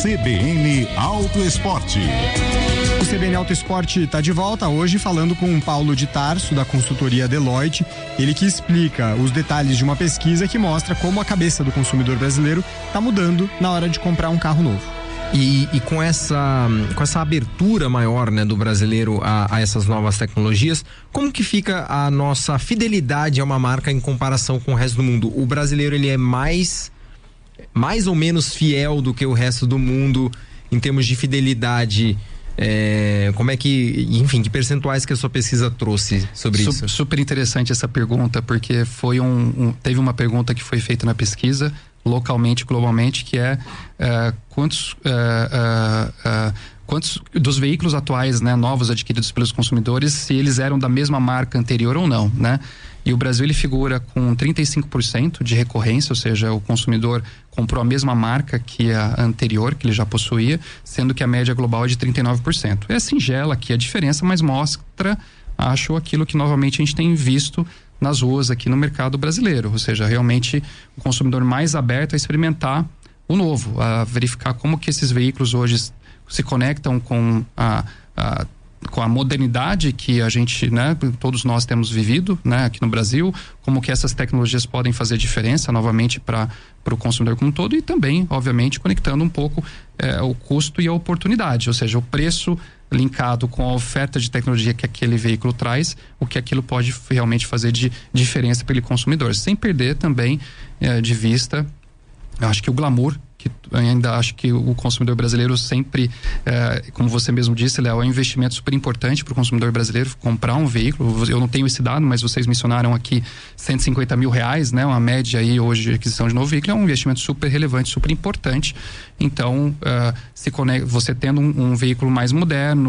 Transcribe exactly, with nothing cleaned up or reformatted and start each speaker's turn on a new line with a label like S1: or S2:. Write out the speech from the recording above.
S1: C B N Auto Esporte.
S2: O C B N Auto Esporte está de volta hoje falando com o Paulo de Tarso, da consultoria Deloitte, ele que explica os detalhes de uma pesquisa que mostra como a cabeça do consumidor brasileiro está mudando na hora de comprar um carro novo.
S3: E, e com essa com essa abertura maior, né, do brasileiro a, a essas novas tecnologias, como que fica a nossa fidelidade a uma marca em comparação com o resto do mundo? O brasileiro, ele é mais mais ou menos fiel do que o resto do mundo em termos de fidelidade? É, como é que, enfim, que percentuais que a sua pesquisa trouxe sobre
S4: Super,
S3: isso?
S4: super interessante essa pergunta, porque foi um, um teve uma pergunta que foi feita na pesquisa localmente, globalmente, que é uh, quantos uh, uh, uh, quantos dos veículos atuais, né, novos adquiridos pelos consumidores, se eles eram da mesma marca anterior ou não, né? E o Brasil, ele figura com trinta e cinco por cento de recorrência, ou seja, o consumidor comprou a mesma marca que a anterior, que ele já possuía, sendo que a média global é de trinta e nove por cento. É singela aqui a diferença, mas mostra, acho, aquilo que novamente a gente tem visto nas ruas aqui no mercado brasileiro, ou seja, realmente o consumidor mais aberto a experimentar o novo, a verificar como que esses veículos hoje se conectam com a, a com a modernidade que a gente, né, todos nós temos vivido, né, aqui no Brasil, como que essas tecnologias podem fazer diferença novamente para para o consumidor como um todo, e também, obviamente, conectando um pouco eh, o custo e a oportunidade, ou seja, o preço linkado com a oferta de tecnologia que aquele veículo traz, o que aquilo pode realmente fazer de diferença para aquele consumidor, sem perder também eh, de vista, eu acho que o glamour, que ainda acho que o consumidor brasileiro sempre, eh, como você mesmo disse, Léo, é um investimento super importante para o consumidor brasileiro comprar um veículo. Eu não tenho esse dado, mas vocês mencionaram aqui cento e cinquenta mil reais, né? Uma média aí hoje de aquisição de novo veículo, é um investimento super relevante, super importante. Então, uh, se conecta, você tendo um, um veículo mais moderno,